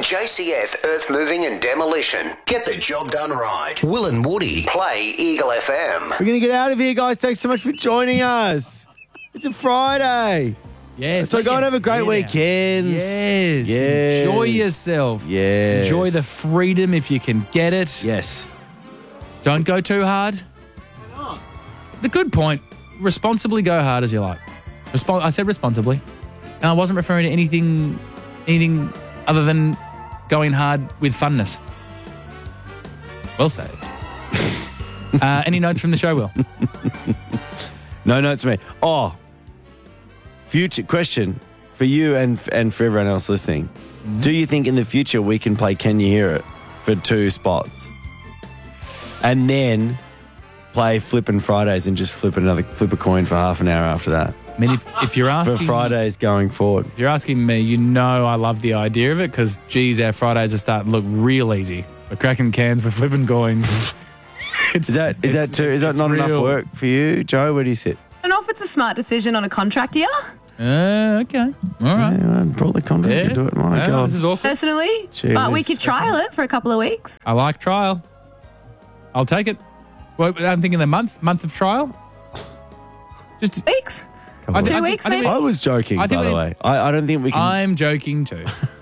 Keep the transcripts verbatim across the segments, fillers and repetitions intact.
J C F Earth Moving and Demolition. Get the job done right. Will and Woody play Eagle F M. We're going to get out of here, guys. Thanks so much for joining us. It's a Friday. Yes. So go and have a great weekend. Yes. Yes. Enjoy yourself. Yes. Enjoy the freedom if you can get it. Yes. Don't go too hard. The good point, responsibly go hard as you like. Respon- I said responsibly. And I wasn't referring to anything anything other than going hard with funness. Well said. uh, any notes from the show, Will? No notes for me. Oh, future question for you and and for everyone else listening. Mm-hmm. Do you think in the future we can play Can You Hear It for two spots? And then play Flippin' Fridays and just flip another flip a coin for half an hour after that. I mean, if, if you're asking for Fridays going forward. If you're asking me, you know I love the idea of it because, geez, our Fridays are starting to look real easy. We're cracking cans, we're flipping coins. Is that is that too? Is that not real. enough work for you, Joe? Where do you sit? I don't know if it's a smart decision on a contract year. Uh, okay. All right. Yeah, well, probably contract Yeah. could do it. My Yeah, God. This is awful. Personally, Gee but we whiz. could trial it for a couple of weeks. I like trial. I'll take it. Well, I'm thinking the month, month of trial. Just Weeks? I Two I weeks, I think maybe? I was joking, I think by the we- way. I, I don't think we can. I'm joking too.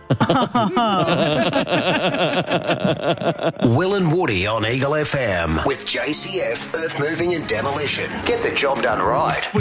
Will and Woody on Eagle F M with J C F Earth Moving and Demolition. Get the job done right.